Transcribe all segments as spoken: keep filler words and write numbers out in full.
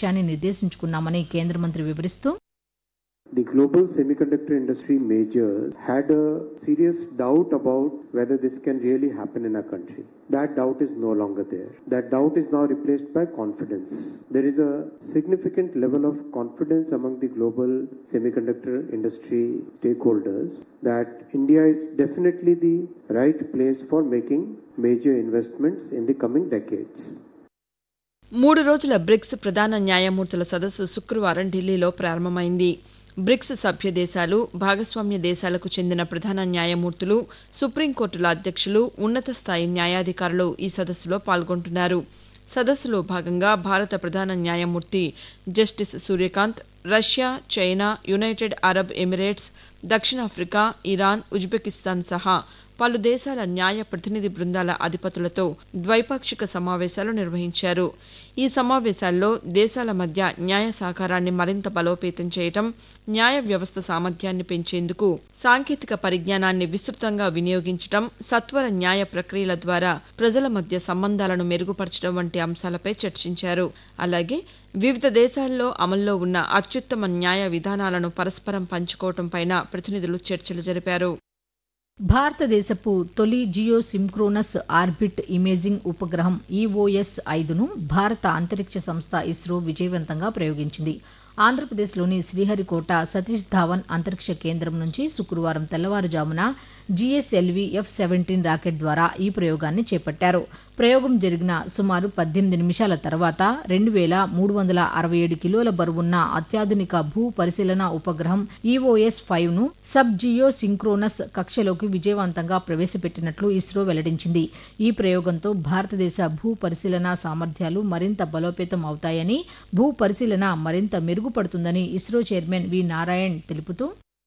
లక్ష్యాన్ని నిర్దేశించుకున్నామని కేంద్ర మంత్రి వివరిస్తూ The global semiconductor industry majors had a serious doubt about whether this can really happen in our country. That doubt is no longer there. That doubt is now replaced by confidence. There is a significant level of confidence among the global semiconductor industry stakeholders that India is definitely the right place for making major investments in the coming decades. మూడు రోజుల bricks ప్రధాన న్యాయమూర్తుల సదస్సు శుక్రవారం ఢిల్లీలో ప్రారంభమైంది. Bricks సభ్య దేశాలు, భాగస్వామ్య దేశాలకు చెందిన ప్రధాన న్యాయమూర్తులు, సుప్రీంకోర్టుల అధ్యక్షులు, ఉన్నత స్థాయి న్యాయాధికారులు ఈ సదస్సులో పాల్గొంటున్నారు. సదస్సులో భాగంగా భారత ప్రధాన న్యాయమూర్తి justice Surya Kant, Russia, China, United Arab Emirates, దక్షిణాఫ్రికా, ఇరాన్, ఉజ్బెకిస్తాన్ సహా పలు దేశాల న్యాయ ప్రతినిధి బృందాల అధిపతులతో ద్వైపాక్షిక సమావేశాలు నిర్వహించారు. ఈ సమావేశాల్లో దేశాల మధ్య న్యాయ సహకారాన్ని మరింత బలోపేతం చేయడం, న్యాయ వ్యవస్థ సామర్థ్యాన్ని పెంచేందుకు సాంకేతిక పరిజ్ఞానాన్ని విస్తృతంగా వినియోగించడం, సత్వర న్యాయ ప్రక్రియల ద్వారా ప్రజల మధ్య సంబంధాలను మెరుగుపరచడం వంటి అంశాలపై చర్చించారు. అలాగే వివిధ దేశాల్లో అమల్లో ఉన్న అత్యుత్తమ న్యాయ విధానాలను పరస్పరం పంచుకోవడంపైన ప్రతినిధులు చర్చలు జరిపారు. భారతదేశపు తొలి జియో సింక్రోనస్ ఆర్బిట్ ఇమేజింగ్ ఉపగ్రహం ఈఓఎస్ ఐదును భారత అంతరిక్ష సంస్థ ఇస్రో విజయవంతంగా ప్రయోగించింది. ఆంధ్రప్రదేశ్లోని శ్రీహరికోట సతీష్ ధావన్ అంతరిక్ష కేంద్రం నుంచి శుక్రవారం తెల్లవారుజామున జీఎస్ఎల్వీ ఎఫ్ సెవెంటీన్ రాకెట్ ద్వారా ఈ ప్రయోగాన్ని చేపట్టారు. ప్రయోగం జరిగిన సుమారు పద్దెనిమిది నిమిషాల తర్వాత రెండు వేల మూడు వందల అరవై ఏడు కిలోల బరువున్న అత్యాధునిక భూ పరిశీలన ఉపగ్రహం ఈఓఎస్ ఫైవ్ ను సబ్ జియో సింక్రోనస్ కక్షలోకి విజయవంతంగా ప్రవేశపెట్టినట్లు ఇస్రో వెల్లడించింది. ఈ ప్రయోగంతో భారతదేశ భూ పరిశీలన సామర్థ్యాలు మరింత బలోపేతం అవుతాయని, భూ పరిశీలన మరింత మెరుగుపడుతుందని ఇస్రో చైర్మన్ వి నారాయణ్ తెలుపుతూ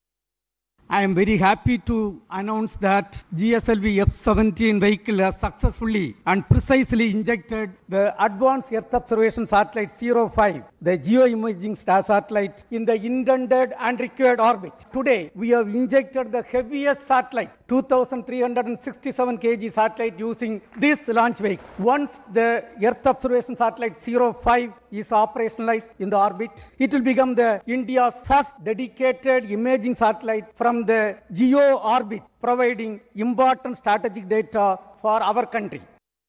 I am very happy to announce that G S L V F seventeen vehicle has successfully and precisely injected the Advanced Earth Observation Satellite zero five, the geoimaging star satellite, in the intended and required orbit. Today, we have injected the heaviest satellite, two thousand three hundred sixty-seven kilograms satellite using this launch vehicle. Once the Earth Observation Satellite zero five is operationalized in the orbit, it will become the India's first dedicated imaging satellite from the geo orbit, providing important strategic data for our country.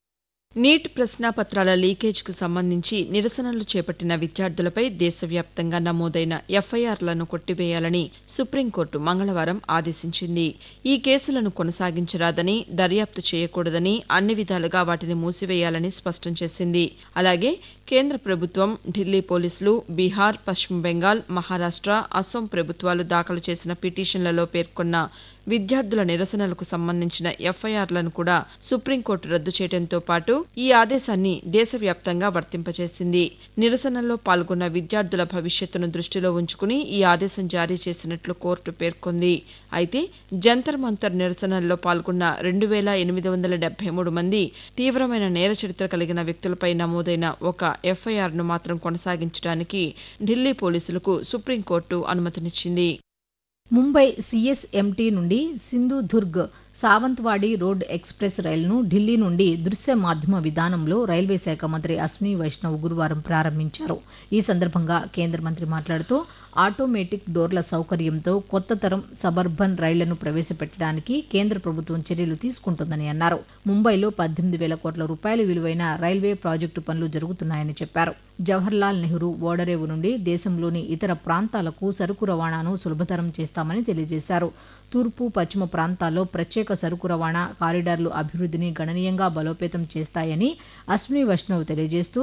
Neat ప్రశ్నాపత్రాల లీకేజ్కు సంబంధించి నిరసనలు చేపట్టిన విద్యార్థులపై దేశవ్యాప్తంగా నమోదైన ఎఫ్ఐఆర్లను కొట్టివేయాలని supreme court మంగళవారం ఆదేశించింది. ఈ కేసులను కొనసాగించరాదని, దర్యాప్తు చేయకూడదని, అన్ని విధాలుగా వాటిని మూసివేయాలని స్పష్టం చేసింది. అలాగే కేంద్ర ప్రభుత్వం, ఢిల్లీ పోలీసులు, బీహార్, పశ్చిమ బెంగాల్, మహారాష్ట, అసోం ప్రభుత్వాలు దాఖలు చేసిన పిటిషన్లలో పేర్కొన్న విద్యార్థుల నిరసనలకు సంబంధించిన ఎఫ్ఐఆర్లను కూడా సుప్రీంకోర్టు రద్దు చేయడంతో పాటు ఈ ఆదేశాన్ని దేశవ్యాప్తంగా వర్తింపచేసింది. నిరసనల్లో పాల్గొన్న విద్యార్థుల భవిష్యత్తును దృష్టిలో ఉంచుకుని ఈ ఆదేశం జారీ చేసినట్లు కోర్టు పేర్కొంది. అయితే జంతర్ మంతర్ నిరసనల్లో పాల్గొన్న రెండు వేల ఎనిమిది వందల డెబ్బై మూడు మంది తీవ్రమైన నేర చరిత్ర కలిగిన వ్యక్తులపై నమోదైన ఒక ఎఫ్ఐఆర్ను మాత్రం కొనసాగించడానికి ఢిల్లీ పోలీసులకు సుప్రీంకోర్టు అనుమతినిచ్చింది. ముంబై సీఎస్ఎంటీ నుండి సింధుదుర్గ్ సావంత్వాడి రోడ్ ఎక్స్ప్రెస్ రైలును ఢిల్లీ నుండి దృశ్య మాధ్యమ విధానంలో రైల్వే శాఖ మంత్రి అశ్విని వైష్ణవ్ గురువారం ప్రారంభించారు. ఈ సందర్భంగా కేంద్ర మంత్రి మాట్లాడుతూ ఆటోమేటిక్ డోర్ల సౌకర్యంతో కొత్త తరం సబర్బన్ రైళ్లను ప్రవేశపెట్టడానికి కేంద్ర ప్రభుత్వం చర్యలు తీసుకుంటుందని అన్నారు. ముంబైలో పద్దెనిమిది వేల కోట్ల రూపాయల విలువైన రైల్వే ప్రాజెక్టు పనులు జరుగుతున్నాయని చెప్పారు. జవహర్లాల్ నెహ్రూ ఓడరేవు నుండి దేశంలోని ఇతర ప్రాంతాలకు సరుకు రవాణాను సులభతరం చేస్తామని తెలియజేశారు. తూర్పు, పశ్చిమ ప్రాంతాల్లో ప్రత్యేక సరుకు రవాణా కారిడార్లు అభివృద్ధిని గణనీయంగా బలోపేతం చేస్తాయని అశ్విని వైష్ణవ్ తెలియజేస్తూ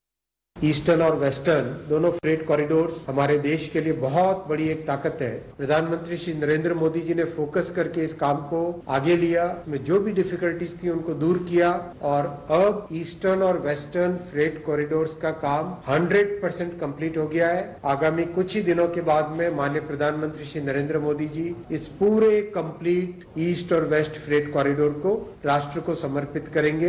ईस्टर्न और वेस्टर्न दोनों फ्रेट कॉरिडोर्स हमारे देश के लिए बहुत बड़ी एक ताकत है. प्रधानमंत्री श्री नरेंद्र मोदी जी ने फोकस करके इस काम को आगे लिया, में जो भी डिफिकल्टीज थी उनको दूर किया और अब ईस्टर्न और वेस्टर्न फ्रेट कॉरिडोर्स का काम हंड्रेड परसेंट कंप्लीट हो गया है. आगामी कुछ ही दिनों के बाद में माननीय प्रधानमंत्री श्री नरेंद्र मोदी जी इस पूरे कंप्लीट ईस्ट और वेस्ट फ्रेट कॉरिडोर को राष्ट्र को समर्पित करेंगे.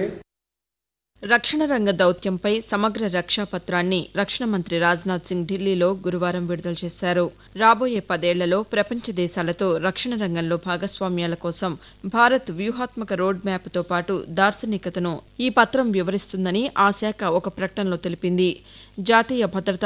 రక్షణ రంగ దౌత్యంపై సమగ్ర రక్షా పత్రాన్ని రక్షణ మంత్రి రాజ్నాథ్ సింగ్ ఢిల్లీలో గురువారం విడుదల చేశారు. రాబోయే పదేళ్లలో ప్రపంచ దేశాలతో రక్షణ రంగంలో భాగస్వామ్యాల కోసం భారత్ వ్యూహాత్మక రోడ్ మ్యాప్తో పాటు దార్శనికతను ఈ పత్రం వివరిస్తుందని ఆ శాఖ ఒక ప్రకటనలో తెలిపింది. జాతీయ భద్రతా